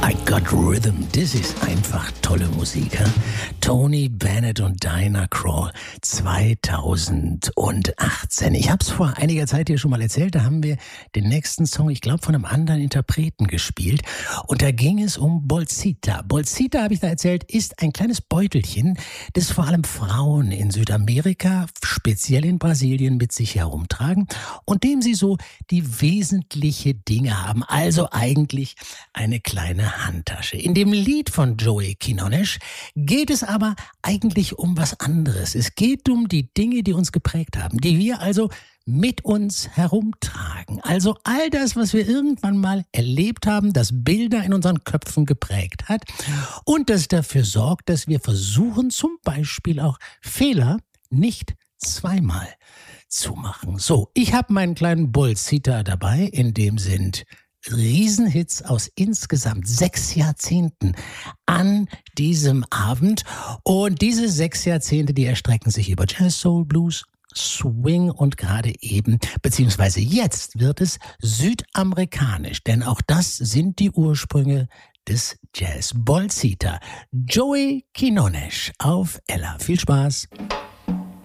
I Got Rhythm. Das ist einfach tolle Musik. Tony Bennett und Diana Krall 2018. Ich habe es vor einiger Zeit hier schon mal erzählt. Da haben wir den nächsten Song, ich glaube, von einem anderen Interpreten gespielt. Und da ging es um Bolsita. Bolsita, habe ich da erzählt, ist ein kleines Beutelchen, das vor allem Frauen in Südamerika, speziell in Brasilien, mit sich herumtragen und dem sie so die wesentliche Dinge haben. Also eigentlich eine kleine Handtasche. In dem Lied von Joey Quinones geht es aber eigentlich um was anderes. Es geht um die Dinge, die uns geprägt haben, die wir also mit uns herumtragen. Also all das, was wir irgendwann mal erlebt haben, das Bilder in unseren Köpfen geprägt hat und das dafür sorgt, dass wir versuchen, zum Beispiel auch Fehler nicht zweimal zu machen. So, ich habe meinen kleinen Bolsita dabei, in dem sind Riesenhits aus insgesamt 6 Jahrzehnten an diesem Abend. Und diese 6 Jahrzehnte, die erstrecken sich über Jazz, Soul, Blues, Swing und gerade eben, beziehungsweise jetzt wird es südamerikanisch, denn auch das sind die Ursprünge des Jazz. Bolsita, Joey Quinones auf Ella. Viel Spaß!